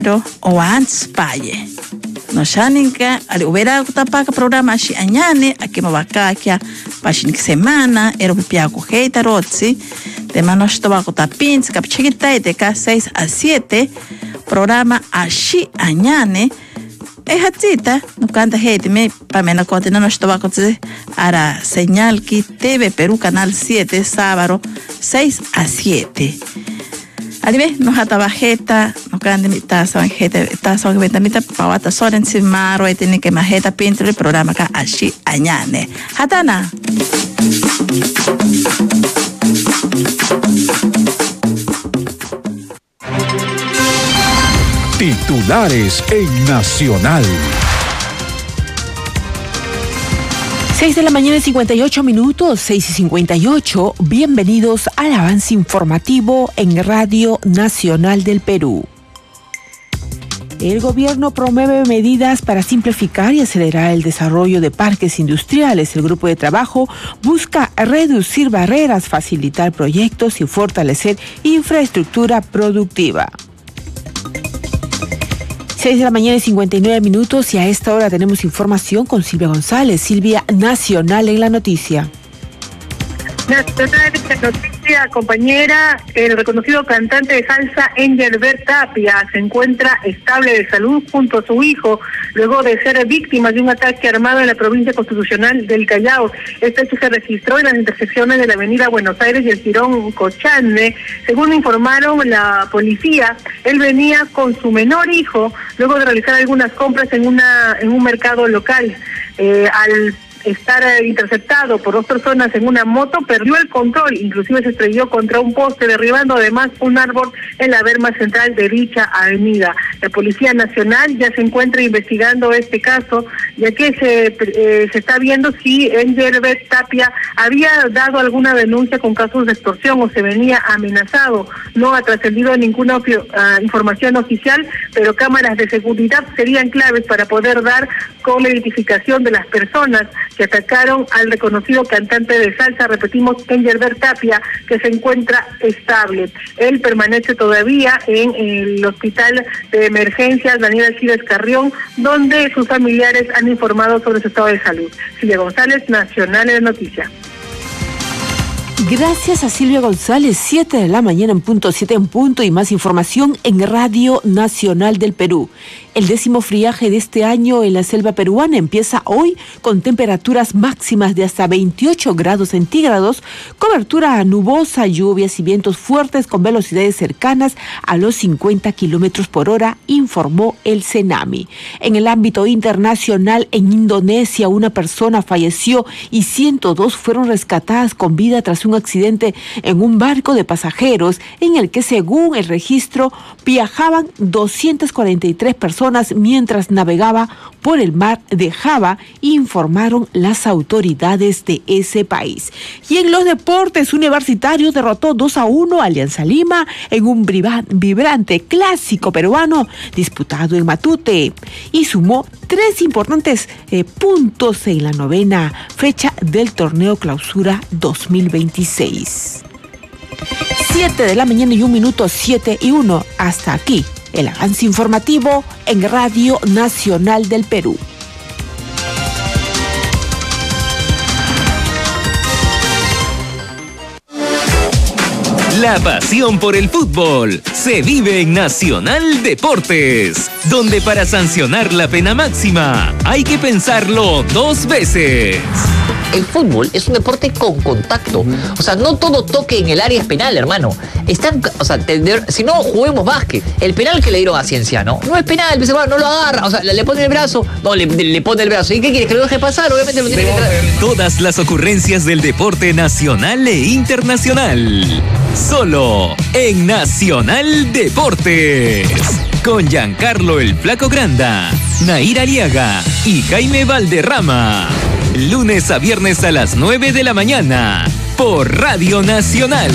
o antes paye. No shaninka, ali hubiera tapaka programa shi anyane, aquí me vacakia, pashin semana, era piaco heita rotsi, de manos tobaco tapins, capchiquita de ka 6 a 7, programa ashi anyane, hatita, no canta hate me, pamena continua nos tobaco ara señal que TV Perú Canal 7, sábado, 6 a 7. Alive, no hata bajeta, no cande mitad sanjeta, tazo que ventamita pawata soren simaro, tiene que majeta pinto el programa ka ashi añane. Hatana. Titulares en Nacional. 6 de la mañana y 58 minutos, 6 y 58. Bienvenidos al avance informativo en Radio Nacional del Perú. El gobierno promueve medidas para simplificar y acelerar el desarrollo de parques industriales. El grupo de trabajo busca reducir barreras, facilitar proyectos y fortalecer infraestructura productiva. 6 de la mañana y 59 minutos y a esta hora tenemos información con Silvia González. Silvia, Nacional en la noticia. Nacional en la noticia, compañera. El reconocido cantante de salsa Engelbert Tapia se encuentra estable de salud junto a su hijo luego de ser víctima de un ataque armado en la provincia constitucional del Callao. Este hecho se registró en las intersecciones de la avenida Buenos Aires y el Jirón Cochane. Según informaron la policía, él venía con su menor hijo luego de realizar algunas compras en un mercado local. Al estar interceptado por 2 personas en una moto, perdió el control, inclusive se estrelló contra un poste, derribando además un árbol en la berma central de dicha avenida. La Policía Nacional ya se encuentra investigando este caso, ya que se está viendo si Engelbert Tapia había dado alguna denuncia con casos de extorsión o se venía amenazado. No ha trascendido ninguna información oficial, pero cámaras de seguridad serían claves para poder dar con la identificación de las personas que atacaron al reconocido cantante de salsa, repetimos, Engelbert Tapia, que se encuentra estable. Él permanece todavía en el hospital de emergencias Daniel Alcides Carrión, donde sus familiares han informado sobre su estado de salud. Silvia González, Nacional en la noticia. Gracias a Silvia González, 7 de la mañana en punto, 7 en punto, y más información en Radio Nacional del Perú. El 10º friaje de este año en la selva peruana empieza hoy con temperaturas máximas de hasta 28 grados centígrados, cobertura nubosa, lluvias y vientos fuertes con velocidades cercanas a los 50 kilómetros por hora, informó el CENAMI. En el ámbito internacional, en Indonesia, una persona falleció y 102 fueron rescatadas con vida tras un accidente en un barco de pasajeros en el que, según el registro, viajaban 243 personas mientras navegaba por el mar de Java, informaron las autoridades de ese país. Y en los deportes, Universitario derrotó 2-1 a Alianza Lima en un vibrante clásico peruano disputado en Matute y sumó 3 importantes puntos en la 9ª fecha del torneo Clausura 2026. 7 de la mañana y 1 minuto, 7 y 1. Hasta aquí el avance informativo en Radio Nacional del Perú. La pasión por el fútbol se vive en Nacional Deportes, donde para sancionar la pena máxima hay que pensarlo 2 veces. El fútbol es un deporte con contacto. O sea, no todo toque en el área es penal, hermano. Si no, juguemos básquet. El penal que le dieron a Cienciano no es penal, no lo agarra. O sea, le pone el brazo. No, le pone el brazo. ¿Y qué quieres? ¿Que lo deje pasar? Obviamente lo tiene que entrar. Todas las ocurrencias del deporte nacional e internacional. Solo en Nacional Deportes. Con Giancarlo el Flaco Granda, Nair Aliaga y Jaime Valderrama. Lunes a viernes a las 9 de la mañana por Radio Nacional.